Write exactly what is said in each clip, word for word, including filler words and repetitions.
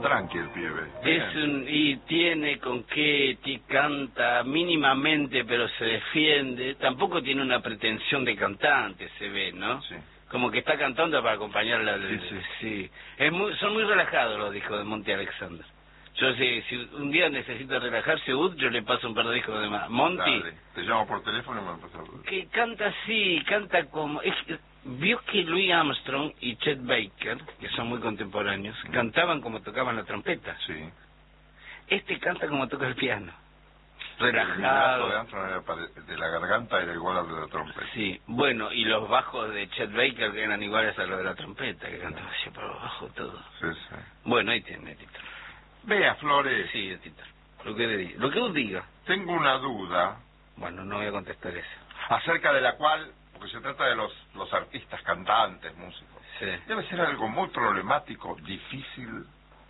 tranqui el pibe. Es un, y tiene con qué, ti canta mínimamente, pero se defiende. Tampoco tiene una pretensión de cantante, se ve, ¿no? Sí. Como que está cantando para acompañarla. Sí, sí. sí. Es muy, son muy relajados los discos de Monty Alexander. Yo si, si un día necesita relajarse, Ud, yo le paso un par de discos de más. Monty. Dale, te llamo por teléfono y me pasas. Que canta así, canta como... Es, vio que Louis Armstrong y Chet Baker, que son muy contemporáneos, mm. cantaban como tocaban la trompeta. Sí. Este canta como toca el piano. Relajado. El de Armstrong era de la garganta era igual al de la trompeta. Sí, bueno, y los bajos de Chet Baker que eran iguales a los de la trompeta, que cantaban así por abajo todo. Sí, sí. Bueno, ahí tiene, Tito. Vea, Flores. Sí, Tito. Lo que le diga. Lo que vos diga. Tengo una duda. Bueno, no voy a contestar eso. Acerca de la cual, porque se trata de los, los artistas, cantantes, músicos. Sí. Debe ser algo muy problemático, difícil,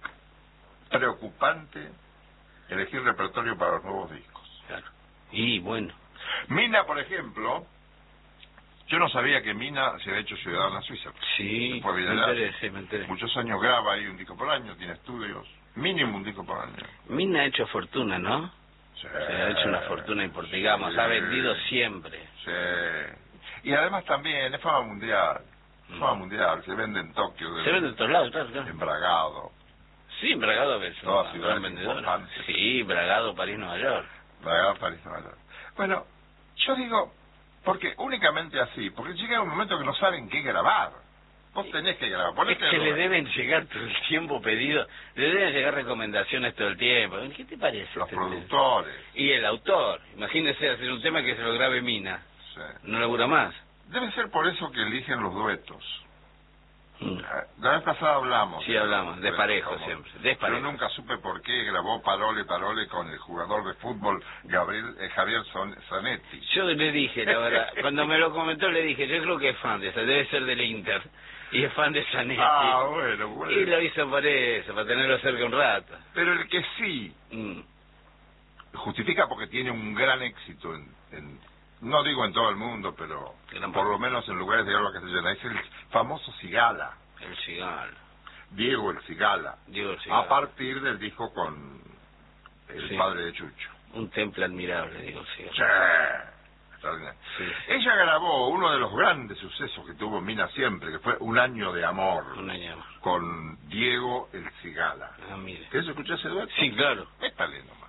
preocupante, elegir repertorio para los nuevos discos. Claro. Y bueno. Mina, por ejemplo, yo no sabía que Mina se había hecho ciudadana suiza. Sí, me enteré, sí, me enteré. Muchos años graba ahí un disco por año, tiene estudios, mínimo un disco por año. Mina ha hecho fortuna, ¿no? Sí. Se ha hecho una fortuna importante, digamos, sí. Ha vendido siempre. Sí. Y además también es fama mundial, mm. fama mundial, se vende en Tokio. Se vende en todos lados, claro, claro. En Bragado. Sí, en Bragado, ves. Todas ciudades importantes. Sí, Bragado, París, Nueva York. Bragado, París, Nueva York. Bueno, yo digo, porque únicamente así, porque llega un momento que no saben qué grabar. Vos tenés que grabar. Ponete es que le deben llegar todo el tiempo pedido, le deben llegar recomendaciones todo el tiempo. ¿Qué te parece? Los este productores. Y el autor. Imagínese hacer un tema que se lo grabe Mina. Sí. No labura más. Debe ser por eso que eligen los duetos. Mm. La vez pasada hablamos. Sí, hablamos, de parejo siempre. Desparejo. Yo nunca supe por qué grabó Parole, Parole con el jugador de fútbol Gabriel eh, Javier Son, Zanetti. Yo le dije, la verdad, cuando me lo comentó le dije, yo creo que es fan de esa, debe ser del Inter. Y es fan de Zanetti. Ah, bueno, bueno. Y lo hizo por eso, para tenerlo cerca un rato. Pero el que sí mm. justifica porque tiene un gran éxito en, en no digo en todo el mundo, pero gran por lo menos en lugares de habla castellana, es el famoso Cigala. El Cigala. Diego el Cigala. Diego el Cigala. A partir del disco con el sí. padre de Chucho. Un temple admirable, Diego el Cigala. Sí. Sí. Ella grabó uno de los grandes sucesos que tuvo Mina siempre, que fue Un año de amor. Un año de amor. Con Diego el Cigala. Ah, mire. ¿Querés escuchar ese dueto? Sí, claro. Es talento.